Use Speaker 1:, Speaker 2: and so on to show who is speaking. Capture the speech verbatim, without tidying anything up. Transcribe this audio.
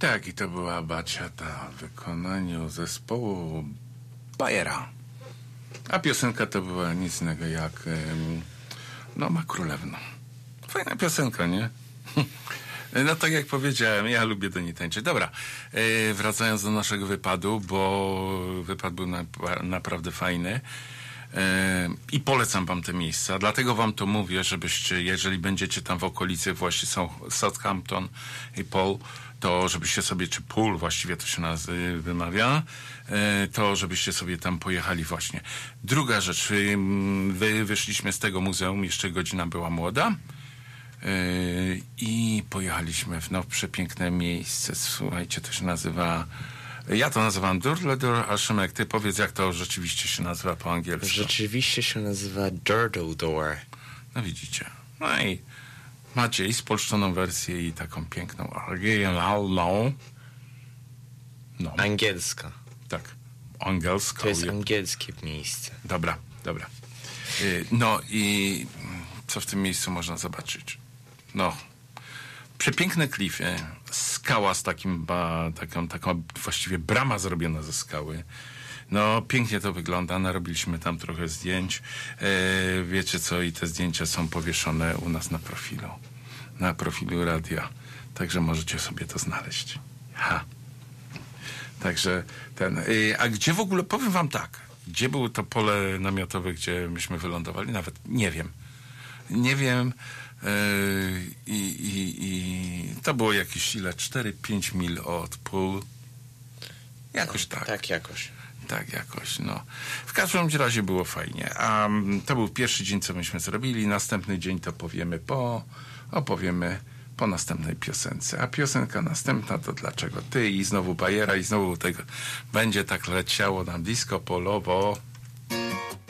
Speaker 1: Tak, i to była baciata w wykonaniu zespołu Bajera. A piosenka to była nic innego jak um, no, Ma Królewno. Fajna piosenka, nie? No tak jak powiedziałem, ja lubię do niej tańczyć. Dobra, e, wracając do naszego wypadu, bo wypad był na, naprawdę fajny. E, I polecam wam te miejsca. Dlatego wam to mówię, żebyście, jeżeli będziecie tam w okolicy, właśnie są Southampton i Poole, to żebyście sobie, czy Poole właściwie to się nazy, wymawia, e, to żebyście sobie tam pojechali właśnie. Druga rzecz, wy, wyszliśmy z tego muzeum, jeszcze godzina była młoda, Yy, i pojechaliśmy w no, przepiękne miejsce. Słuchajcie, to się nazywa, ja to nazywam Durledur, a Szymek, ty powiedz, jak to rzeczywiście się nazywa po angielsku.
Speaker 2: Rzeczywiście się nazywa Durdledor.
Speaker 1: No widzicie. No i macie i spolszczoną wersję, i taką piękną oryginalną. No.
Speaker 2: Angielska.
Speaker 1: Tak, angielska.
Speaker 2: To jest angielskie miejsce.
Speaker 1: Dobra, dobra. Yy, no i co w tym miejscu można zobaczyć? No, przepiękne klify, skała z takim, ba, taką, taką właściwie brama zrobiona ze skały. No, pięknie to wygląda, narobiliśmy tam trochę zdjęć. E, wiecie co, i te zdjęcia są powieszone u nas na profilu, na profilu radia. Także możecie sobie to znaleźć. Ha. Także ten, e, a gdzie w ogóle, powiem wam tak, gdzie było to pole namiotowe, gdzie myśmy wylądowali? Nawet nie wiem. Nie wiem, yy, i, i, i to było jakieś ile? cztery pięć mil od Poole. Jakoś tak.
Speaker 2: Tak jakoś.
Speaker 1: Tak jakoś, no. W każdym razie było fajnie. A um, to był pierwszy dzień, co myśmy zrobili. Następny dzień to powiemy po, opowiemy po następnej piosence. A piosenka następna to Dlaczego ty? I znowu Bajera, i znowu tego będzie tak leciało nam disco polowo.